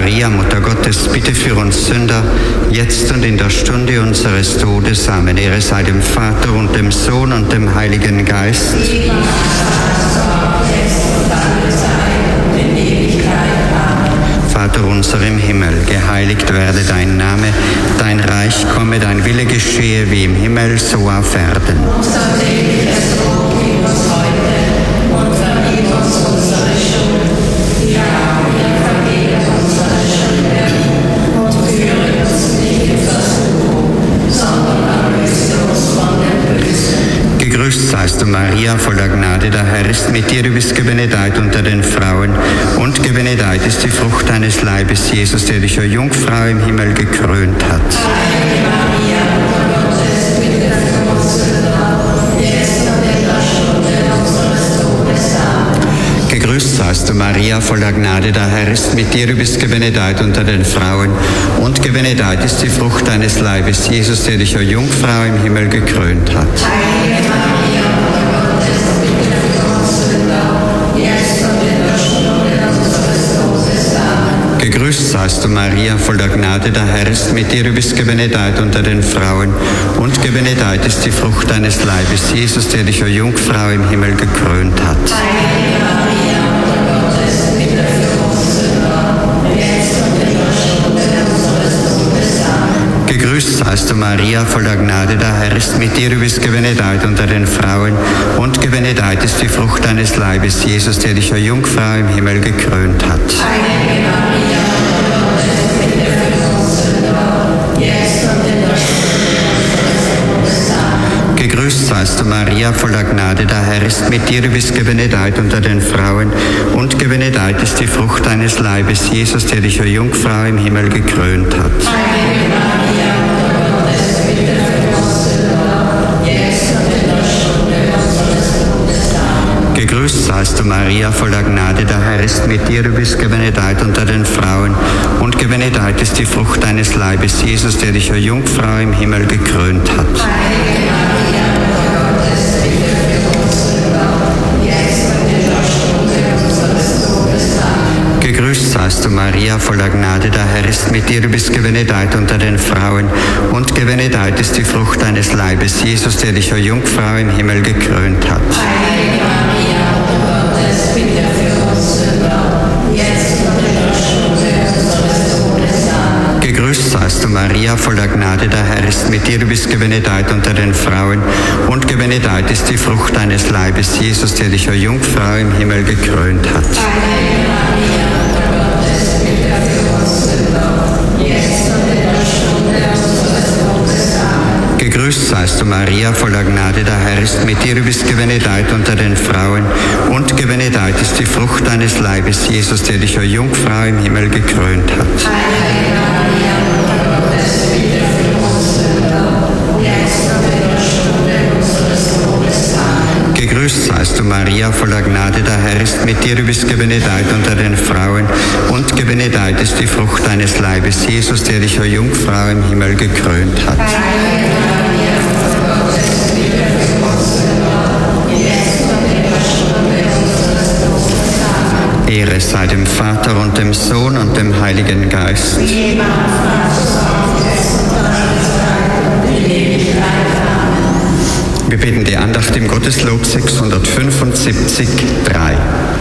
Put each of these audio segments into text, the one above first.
Maria, Mutter Gottes, bitte für uns Sünder, jetzt und in der Stunde unseres Todes. Amen. Ehre sei dem Vater und dem Sohn und dem Heiligen Geist. Vater unser im Himmel, geheiligt werde dein Name, dein Reich komme, dein Wille geschehe wie im Himmel, so auf Erden. Unser tägliches Brot gib uns heute und vergib uns unsere Schuld, ja, wir vergeben unsere Schuldigen und führe uns nicht in Versuchung, sondern erlöse uns von dem Bösen. Gegrüßt seist du, Maria, voller Gnade, der Herr ist mit dir, du bist gebenedeit unter den Frauen, und gebenedeit ist die Frucht deines Leibes, Jesus, der dich, o Jungfrau, im Himmel gekrönt hat. Heilige Maria, Mutter Gottes, bitte für uns Sünder, jetzt und in der Stunde unseres Todes. Amen. Gegrüßt seist du, Maria, voller Gnade, der Herr ist mit dir, du bist gebenedeit unter den Frauen, und gebenedeit ist die Frucht deines Leibes, Jesus, der dich, o Jungfrau, im Himmel gekrönt hat. Heilige Maria, Mutter Gottes, bitte für uns Sünder, jetzt und in der Stunde unseres Todes. Amen. Gegrüßt seist du, Maria, voller Gnade, der Herr ist mit dir, du bist gebenedeit unter den Frauen, und gebenedeit ist die Frucht deines Leibes, Jesus, der dich, o Jungfrau, im Himmel gekrönt hat. Heilige Maria, Mutter Gottes, bitte für uns Sünder, jetzt und in der Stunde unseres Todes. Amen. Gegrüßt seist du, Maria, voller Gnade, der Herr ist mit dir, du bist gebenedeit unter den Frauen, und gebenedeit ist die Frucht deines Leibes, Jesus, der dich, o Jungfrau, im Himmel gekrönt hat. Heilige Maria, Mutter Gottes, bitte für uns Sünder, jetzt und in der Stunde unseres Todes. Amen. Gegrüßt seist du, Maria, voller Gnade, der Herr ist mit dir, du bist gebenedeit unter den Frauen, und gebenedeit ist die Frucht deines Leibes, Jesus, der dich, o Jungfrau, im Himmel gekrönt hat. Heilige Maria, Mutter Gottes, bitte für uns Sünder, jetzt und in der Stunde unseres Todes. Amen. Gegrüßt seist du, Maria, voller Gnade, der Herr ist mit dir, du bist gebenedeit unter den Frauen, und gebenedeit ist die Frucht deines Leibes, Jesus, der dich, o Jungfrau, im Himmel gekrönt hat. Heilige Maria, Mutter Gottes, bitte für uns Sünder, jetzt und in der Stunde unseres Todes. Amen. Gegrüßt seist du, Maria, voller Gnade, der Herr ist mit dir, du bist gebenedeit unter den Frauen, und gebenedeit ist die Frucht deines Leibes, Jesus, der dich, o Jungfrau, im Himmel gekrönt hat. Heilige Maria, Mutter Gottes, bitte für uns Sünder, jetzt und in der Stunde unseres Todes. Amen. Gegrüßt seist du, Maria, voller Gnade, der Herr ist mit dir, du bist gebenedeit unter den Frauen, und gebenedeit ist die Frucht deines Leibes, Jesus, der dich, o Jungfrau, im Himmel gekrönt hat. Heilige Maria, Mutter Gottes, bitte für uns Sünder, jetzt und in der Stunde unseres Todes. Amen. Gegrüßt seist du, Maria, voller Gnade, der Herr ist mit dir, du bist gebenedeit unter den Frauen, und gebenedeit ist die Frucht deines Leibes, Jesus, der dich, o Jungfrau, im Himmel gekrönt hat. Heilige Maria, Mutter Gottes, bitte für uns Sünder, jetzt und in der Stunde unseres Todes. Amen. Gegrüßt seist du, Maria, voller Gnade, der Herr ist mit dir, du bist gebenedeit unter den Frauen, und gebenedeit ist die Frucht deines Leibes, Jesus, der dich, o Jungfrau, im Himmel gekrönt hat. Heilige Maria, Mutter Gottes, bitte für uns Sünder, jetzt und in der Stunde unseres Todes. Amen. Ehre sei dem Vater und dem Sohn und dem Heiligen Geist. Wie im Anfang, so auch jetzt und alle Zeit und in Ewigkeit. Amen. Wir beten die Andacht im Gotteslob 675, 3.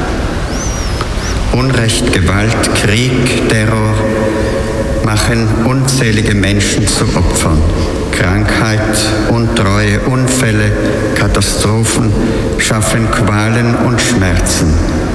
Unrecht, Gewalt, Krieg, Terror machen unzählige Menschen zu Opfern. Krankheit, Untreue, Unfälle, Katastrophen schaffen Qualen und Schmerzen.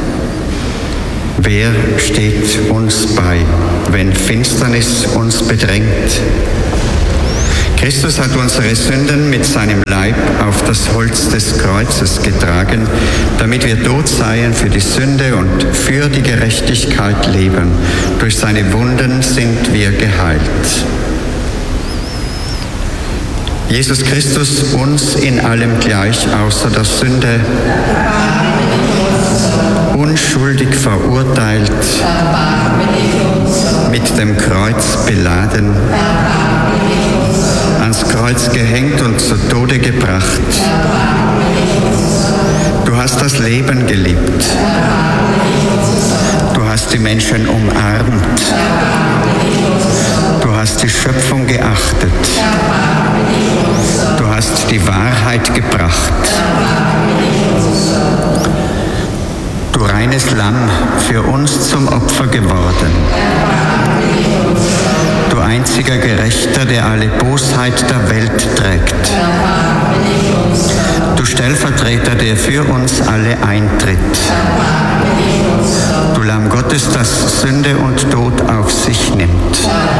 Wer steht uns bei, wenn Finsternis uns bedrängt? Christus hat unsere Sünden mit seinem Leib auf das Holz des Kreuzes getragen, damit wir tot seien für die Sünde und für die Gerechtigkeit leben. Durch seine Wunden sind wir geheilt. Jesus Christus, uns in allem gleich, außer der Sünde, unschuldig verurteilt, mit dem Kreuz beladen, ans Kreuz gehängt und zu Tode gebracht. Du hast das Leben geliebt. Du hast die Menschen umarmt. Du hast die Schöpfung geachtet. Du hast die Wahrheit gebracht. Du reines Lamm, für uns zum Opfer geworden. Du einziger Gerechter, der alle Bosheit der Welt trägt. Du Stellvertreter, der für uns alle eintritt. Du Lamm Gottes, das Sünde und Tod auf sich nimmt.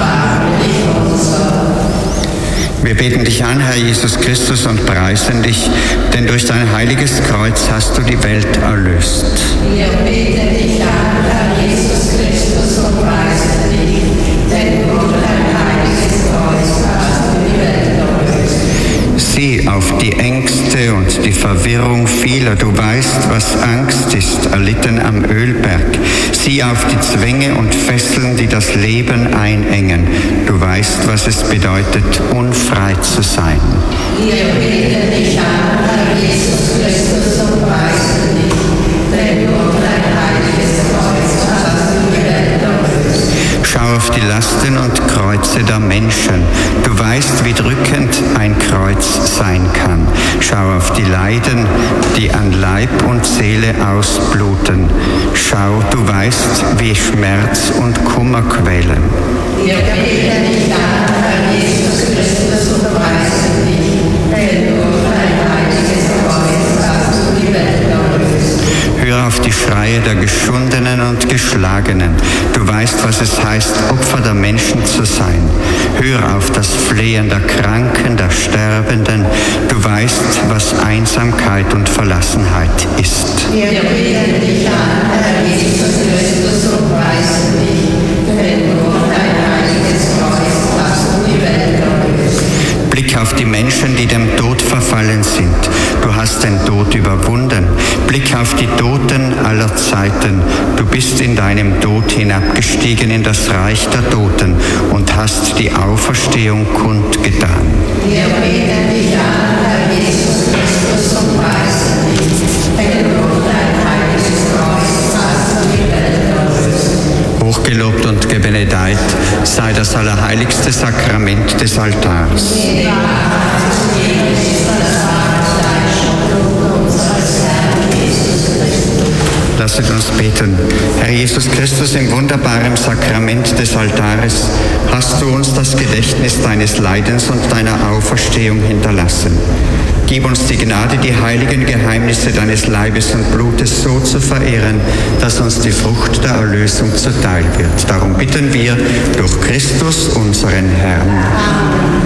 Wir beten dich an, Herr Jesus Christus, und preisen dich, denn durch dein heiliges Kreuz hast du die Welt erlöst. Wir beten dich an, Herr Jesus Christus, und preisen dich, denn durch dein heiliges Kreuz hast du die Welt erlöst. Sieh auf die Ängste und die Verwirrung vieler. Du weißt, was Angst ist, erlitten am Ölberg. Sieh auf die Zwänge und Fesseln, die das Leben einengen. Du weißt, was es bedeutet, unfrei zu sein. Wir beten dich an, Herr Jesus Christus, und preisen dich, denn durch dein heiliges Kreuz hast du die Welt erlöst. Schau auf die Lasten und Kreuze der Menschen. Du weißt, wie drückend ein Kreuz sein kann. Schau auf die Leiden, die an Leib und Seele ausbluten. Schau, du weißt, wie Schmerz und Kummer quälen. Wir beten dich an, Herr Jesus Christus, und preisen dich, denn durch dein heiliges Kreuz hast du die Welt erlöst. Hör auf die Schreie der Geschundenen und Geschlagenen. Du weißt, was es heißt, Opfer der Menschen zu sein. Hör auf das Flehen der Kranken, der Sterbenden. Du weißt, was Einsamkeit und Verlassenheit ist. Wir beten dich an, Herr Jesus Christus, und preisen dich, denn durch dein heiliges Kreuz hast du die Welt erlöst. Blick auf die Menschen, die dem Tod verfallen sind. Du hast den Tod überwunden. Blick auf die Toten aller Zeiten. Du bist in deinem Tod hinabgestiegen in das Reich der Toten und hast die Auferstehung kundgetan. Wir beten dich an, Herr Jesus Christus, und preisen dich, denn durch dein heiliges Kreuz hast du die Welt erlöst. Hochgelobt und gebenedeit sei das allerheiligste Sakrament des Altars. Lasset uns beten. Herr Jesus Christus, im wunderbaren Sakrament des Altares hast du uns das Gedächtnis deines Leidens und deiner Auferstehung hinterlassen. Gib uns die Gnade, die heiligen Geheimnisse deines Leibes und Blutes so zu verehren, dass uns die Frucht der Erlösung zuteil wird. Darum bitten wir durch Christus, unseren Herrn.